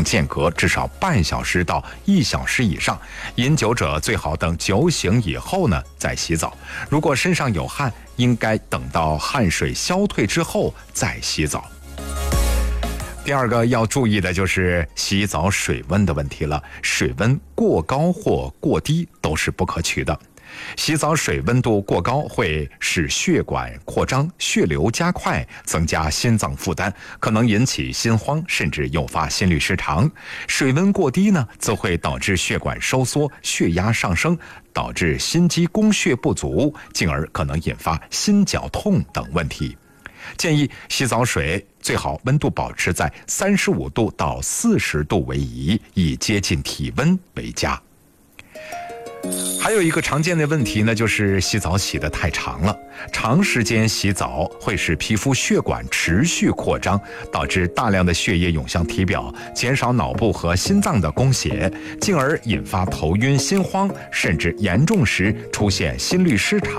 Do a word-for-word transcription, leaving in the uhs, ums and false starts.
间隔至少半小时到一小时以上。饮酒者最好等酒醒以后呢再洗澡。如果身上有汗，应该等到汗水消退之后再洗澡。第二个要注意的就是洗澡水温的问题了，水温过高或过低都是不可取的。洗澡水温度过高会使血管扩张，血流加快，增加心脏负担，可能引起心慌，甚至诱发心律失常。水温过低呢，则会导致血管收缩，血压上升，导致心肌供血不足，进而可能引发心绞痛等问题。建议洗澡水最好温度保持在三十五度到四十度为宜，以接近体温为佳。还有一个常见的问题呢，就是洗澡洗得太长了。长时间洗澡会使皮肤血管持续扩张，导致大量的血液涌向体表，减少脑部和心脏的供血，进而引发头晕心慌，甚至严重时出现心律失常。